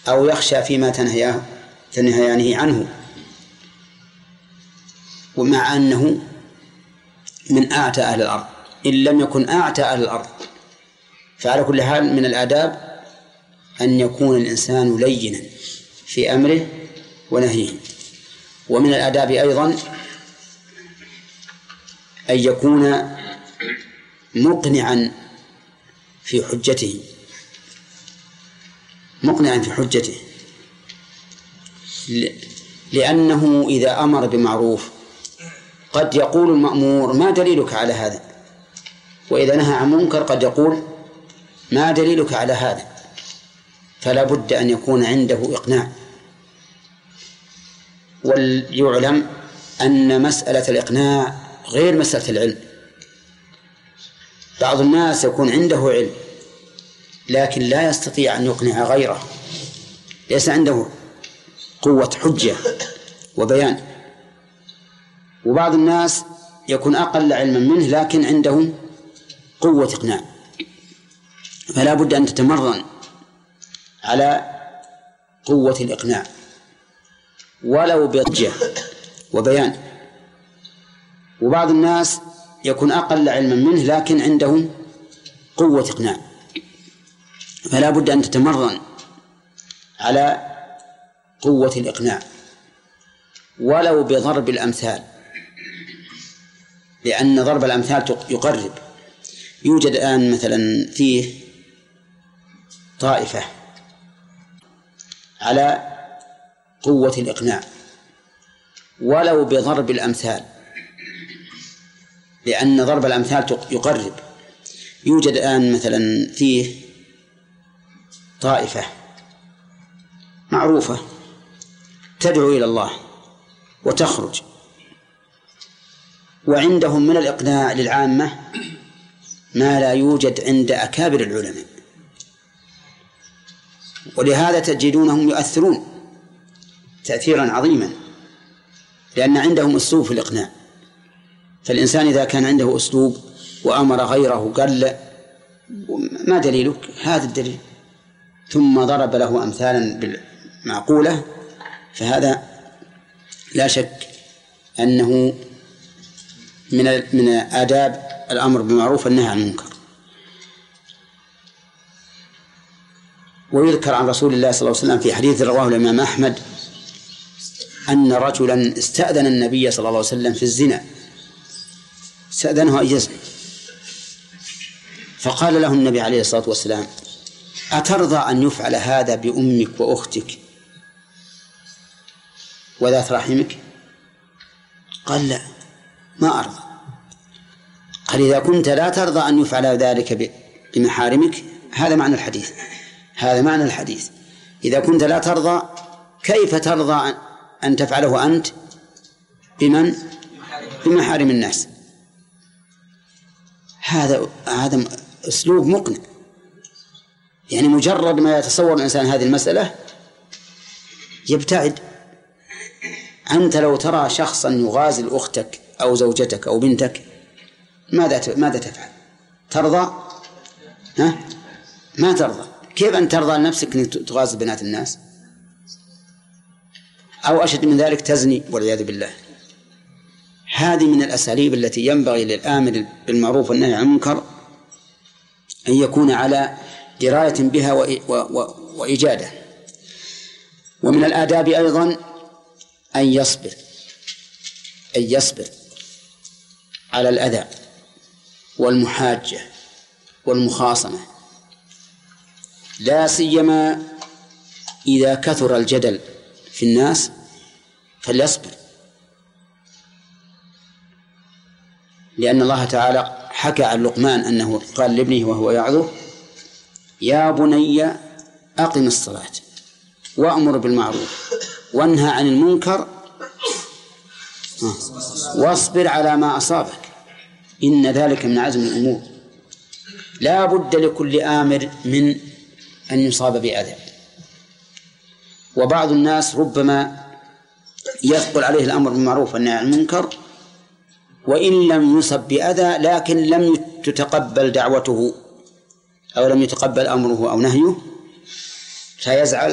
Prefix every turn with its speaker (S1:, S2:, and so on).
S1: أو يخشى فيما تنهيانه عنه، ومع أنه من أعتى أهل الأرض إن لم يكن أعتى أهل الأرض. فعلى كل حال من الآداب أن يكون الإنسان لينا في أمره ونهيه. ومن الآداب أيضا أن يكون مقنعا في حجته، لأنه إذا أمر بمعروف قد يقول المأمور ما دليلك على هذا، وإذا نهى عن منكر قد يقول ما دليلك على هذا، فلا بد أن يكون عنده إقناع. وليعلم أن مسألة الإقناع غير مسألة العلم. بعض الناس يكون عنده علم لكن لا يستطيع أن يقنع غيره، ليس عنده قوة حجة وبيان. وبعض الناس يكون أقل علما منه لكن عنده قوة إقناع، فلا بد أن تتمرن على قوة الإقناع ولو بحجة وبيان. وبعض الناس يكون أقل علما منه لكن عنده قوة إقناع، فلا بد أن تتمرن على قوة الإقناع ولو بضرب الأمثال، لأن ضرب الأمثال يقرب. يوجد الآن مثلا فيه طائفة على قوة الإقناع ولو بضرب الأمثال، لأن ضرب الأمثال يقرب. يوجد الآن مثلا فيه طائفة معروفة تدعو إلى الله وتخرج، وعندهم من الإقناع للعامة ما لا يوجد عند أكابر العلماء، ولهذا تجدونهم يؤثرون تأثيرا عظيما، لأن عندهم أسلوب في الإقناع. فالإنسان إذا كان عنده أسلوب وأمر غيره قال له ما دليلك؟ هذا الدليل، ثم ضرب له أمثالا معقولة، فهذا لا شك أنه من آداب الأمر بالمعروف والنهي عن المنكر. ويذكر عن رسول الله صلى الله عليه وسلم في حديث رواه الإمام أحمد أن رجلا استأذن النبي صلى الله عليه وسلم في الزنا، استأذنه أن يزني، فقال له النبي عليه الصلاة والسلام أترضى أن يفعل هذا بأمك وأختك وذات رحمك؟ قال لا، ما أرضى. قال إذا كنت لا ترضى أن يفعل ذلك بمحارمك، هذا معنى الحديث. إذا كنت لا ترضى كيف ترضى أن تفعله أنت بمحارم الناس؟ هذا أسلوب مقنع. يعني مجرد ما يتصور الإنسان هذه المسألة يبتعد. أنت لو ترى شخصا يغازل أختك أو زوجتك أو بنتك ماذا تفعل؟ ترضى؟ ما ترضى. كيف أن ترضى لنفسك أن تغازل بنات الناس؟ أو أشد من ذلك تزني والعياذ بالله. هذه من الأساليب التي ينبغي للآمر بالمعروف والنهي عن المنكر أن يكون على دراية بها وإجادة. ومن الآداب أيضا أن يصبر على الأذى والمحاجة والمخاصمة، لا سيما إذا كثر الجدل في الناس فليصبر، لأن الله تعالى حكى عن لقمان أنه قال لابنه وهو يعظه يا بني أقم الصلاة وأمر بالمعروف وانهى عن المنكر واصبر على ما أصابك إن ذلك من عزم الأمور. لا بد لكل آمر من أن يصاب بأذى. وبعض الناس ربما يثقل عليه الأمر بالمعروف والنهي عن المنكر وإن لم يصب بأذى، لكن لم تتقبل دعوته أو لم يتقبل أمره أو نهيه فيزعل